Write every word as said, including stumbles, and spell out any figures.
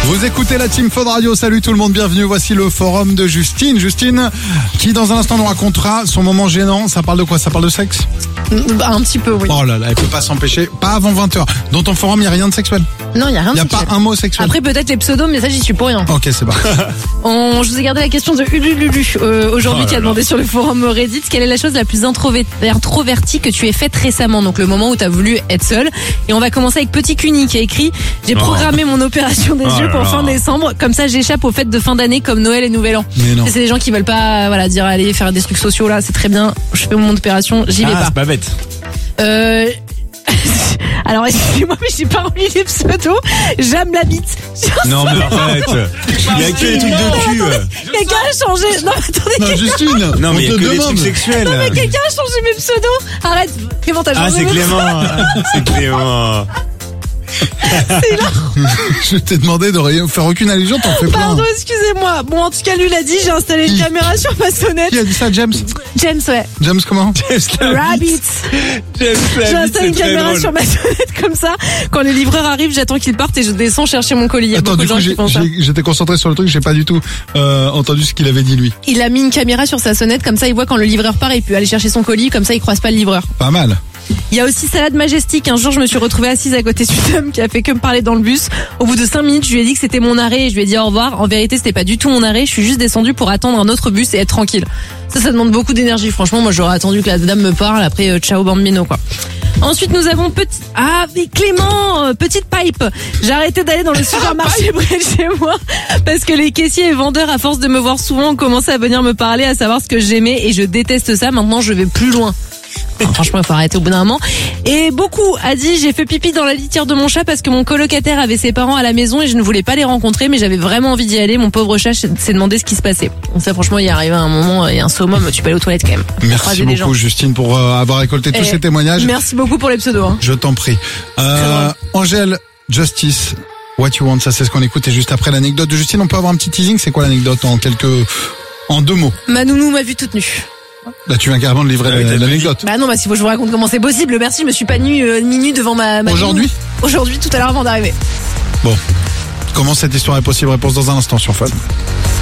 Vous écoutez la Team Fun Radio, salut tout le monde, bienvenue, voici le forum de Justine. Justine, qui dans un instant nous racontera son moment gênant, ça parle de quoi? Ça parle de sexe? Un petit peu, oui. Oh là là, elle peut pas s'empêcher, pas avant vingt heures. Dans ton forum, il n'y a rien de sexuel? Non, il n'y a rien Il de n'y a sexuel. pas un mot sexuel? Après, peut-être les pseudos, mais ça, j'y suis pour rien. Ok, c'est bon. On, je vous ai gardé la question de Ulululu euh, aujourd'hui, Oh qui a là demandé sur le forum Reddit quelle est la chose la plus introver- introvertie que tu aies faite récemment. Donc le moment où tu as voulu être seule. Et on va commencer avec Petit Cuny qui a écrit j'ai Oh. programmé mon opération des Oh yeux là pour là. fin décembre. Comme ça, j'échappe aux fêtes de fin d'année comme Noël et Nouvel An. Mais non. C'est des gens qui veulent pas, voilà, dire allez faire des trucs sociaux là, c'est très bien. Je fais mon opération, j'y vais Ah, pas. c'est pas bête. Euh... Alors excusez-moi mais j'ai pas rempli les pseudos. J'aime la bite. Non, mais arrête. Il y a que des trucs de cul. Quelqu'un a changé. Non attendez. Non, Justine, Non, on mais il y a te que des demande. trucs sexuels. Mais quelqu'un a changé mes pseudos. Arrête. Clément t'as Ah, changé c'est mes Clément. C'est Clément. C'est là. Je t'ai demandé de rien faire aucune allusion, t'en fais plein. Pardon, excusez-moi. Bon, en tout cas, lui l'a dit, j'ai installé une Qui caméra sur ma sonnette. Qui a dit ça, James? James, ouais. James comment? Rabbit. J'ai installé une caméra sur ma sonnette comme ça. Quand les livreurs arrivent, j'attends qu'ils partent et je descends chercher mon colis. Il y a Attends, beaucoup du de coup, gens qui j'ai- font ça. j'ai- j'étais concentré sur le truc, j'ai pas du tout euh, entendu ce qu'il avait dit lui. Il a mis une caméra sur sa sonnette, comme ça il voit quand le livreur part et il peut aller chercher son colis, comme ça il croise pas le livreur. Pas mal. Il y a aussi Salade Majestic. Un jour, je me suis retrouvée assise à côté d'une homme qui a fait que me parler dans le bus. Au bout de cinq minutes, je lui ai dit que c'était mon arrêt et je lui ai dit au revoir. En vérité, c'était pas du tout mon arrêt. Je suis juste descendue pour attendre un autre bus et être tranquille. Ça, ça demande beaucoup d'énergie. Franchement, moi, j'aurais attendu que la dame me parle. Après, euh, ciao bambino, quoi. Ensuite, nous avons petit... Ah, mais Clément, euh, petite pipe. J'ai arrêté d'aller dans le supermarché près de chez moi parce que les caissiers et vendeurs, à force de me voir souvent, ont commencé à venir me parler, à savoir ce que j'aimais et je déteste ça. Maintenant, je vais plus loin. Enfin, franchement, il faut arrêter au bout d'un moment. Et beaucoup a dit j'ai fait pipi dans la litière de mon chat parce que mon colocataire avait ses parents à la maison et je ne voulais pas les rencontrer, mais j'avais vraiment envie d'y aller. Mon pauvre chat s'est demandé ce qui se passait. Donc ça, franchement, il est arrivé à un moment, il y a un summum, tu peux aller aux toilettes quand même. Merci Croiser des gens. beaucoup, Justine, pour euh, avoir récolté tous Eh, ces témoignages. Merci beaucoup pour les pseudos. Hein. Je t'en prie. Euh, Angèle, Justice, What You Want, ça c'est ce qu'on écoute. Et juste après l'anecdote de Justine, on peut avoir un petit teasing. C'est quoi l'anecdote en quelques, en deux mots? Ma nounou m'a vu toute nue. Là, tu viens carrément de livrer Ouais, la- t'as l'anecdote. Bah non, bah si faut que je vous raconte comment c'est possible. Merci, je me suis pas nue euh, minute devant ma. ma Aujourd'hui nounou. Aujourd'hui, tout à l'heure avant d'arriver. Bon. Comment cette histoire est possible? Réponse dans un instant sur Fun.